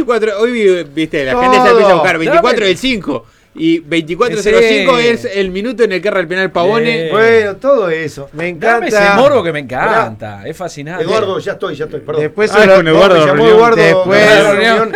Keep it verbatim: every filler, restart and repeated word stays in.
veinticuatro, hoy vi- viste, la Todo. gente ya empieza a buscar veinticuatro Dame. del cinco. Y veinticuatro cero cinco Sí. es el minuto en el que erra el penal Pavone. Sí. Bueno, todo eso. Me Dame encanta. ese morbo que me encanta. Es fascinante. Eduardo, ya estoy, ya estoy, perdón. Después Ah, una- con Eduardo me llamó Reunión. Eduardo Después- para la reunión.